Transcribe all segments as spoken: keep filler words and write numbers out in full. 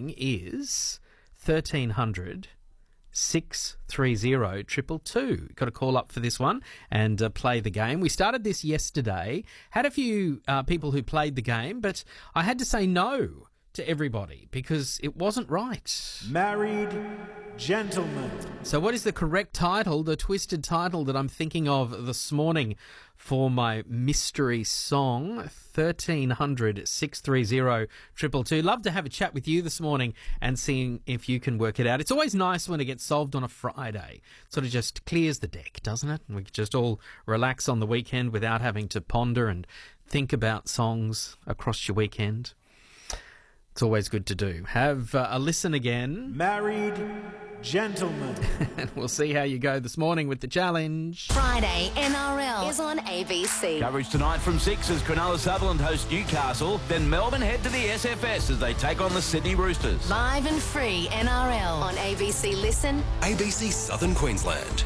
calling is thirteen hundred six three zero triple two. Got to call up for this one and uh, play the game. We started this yesterday, had a few uh, people who played the game, but I had to say no to everybody because it wasn't right. Married Gentlemen. So what is the correct title, the twisted title that I'm thinking of this morning for my mystery song? thirteen hundred six three zero triple two. Love to have a chat with you this morning and seeing if you can work it out. It's always nice when it gets solved on a Friday. Sort of just clears the deck, doesn't it? And we can just all relax on the weekend without having to ponder and think about songs across your weekend. It's always good to do. Have uh, a listen again. Married Gentlemen. And we'll see how you go this morning with the challenge. Friday N R L is on A B C. Coverage tonight from six as Cronulla Sutherland host Newcastle. Then Melbourne head to the S F S as they take on the Sydney Roosters. Live and free N R L on A B C Listen. A B C Southern Queensland.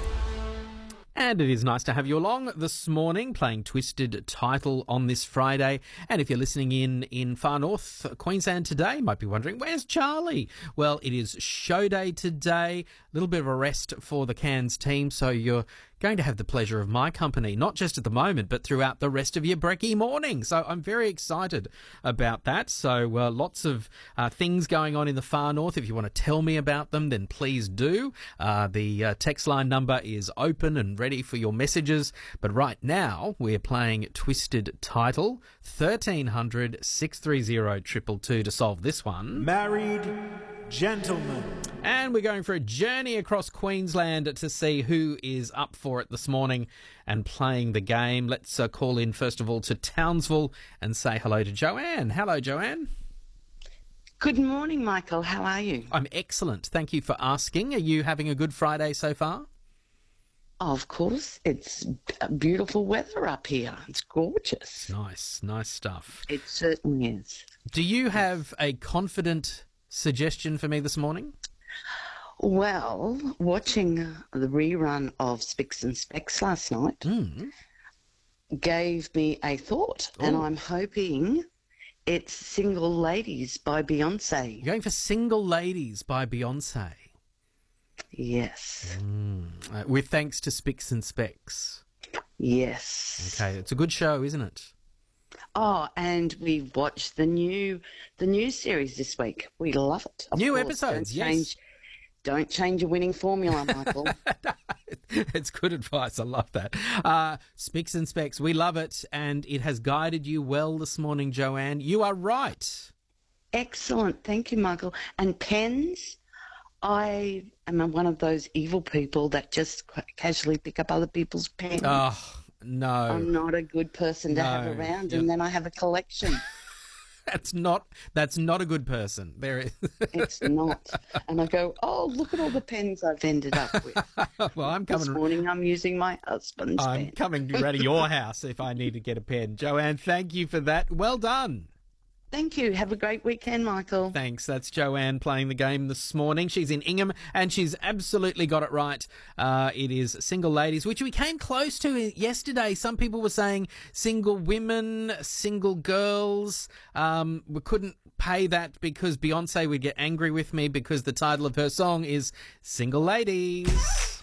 And it is nice to have you along this morning, playing Twisted Title on this Friday. And if you're listening in in far north Queensland today, you might be wondering, where's Charlie? Well, it is show day today. A little bit of a rest for the Cairns team, so you're going to have the pleasure of my company, not just at the moment, but throughout the rest of your brekkie morning. So I'm very excited about that. So uh, lots of uh, things going on in the far north. If you want to tell me about them, then please do. Uh, the uh, text line number is open and ready for your messages. But right now, we're playing Twisted Title, thirteen hundred six three zero triple two to solve this one. Married Gentlemen. And we're going for a journey across Queensland to see who is up for it this morning and playing the game. Let's uh, call in, first of all, to Townsville and say hello to Joanne. Hello, Joanne. Good morning, Michael. How are you? I'm excellent. Thank you for asking. Are you having a good Friday so far? Of course. It's beautiful weather up here. It's gorgeous. Nice, nice stuff. It certainly is. Do you have a confident suggestion for me this morning? Well, watching the rerun of Spicks and Specks last night Mm. gave me a thought, and Ooh. I'm hoping it's Single Ladies by Beyonce. You're going for Single Ladies by Beyonce. Yes. Mm. Uh, with thanks to Spicks and Specks. Yes. Okay, it's a good show, isn't it? Oh, and we watched the new the new series this week. We love it. Of New course. episodes, Don't yes. change, Don't change your winning formula, Michael. It's good advice. I love that. Uh, Spicks and Specks, we love it, and it has guided you well this morning, Joanne. You are right. Excellent. Thank you, Michael. And pens, I am one of those evil people that just ca- casually pick up other people's pens. Oh, no. I'm not a good person to No, have around, yep. and then I have a collection. That's not that's not a good person. There is. It's not. And I go, oh, look at all the pens I've ended up with. Well, I'm This coming. morning I'm using my husband's I'm pen. coming round to your house if I need to get a pen. Joanne, thank you for that. Well done. Thank you. Have a great weekend, Michael. Thanks. That's Joanne playing the game this morning. She's in Ingham, and she's absolutely got it right. Uh, it is Single Ladies, which we came close to yesterday. Some people were saying single women, single girls. Um, we couldn't pay that because Beyonce would get angry with me because the title of her song is Single Ladies.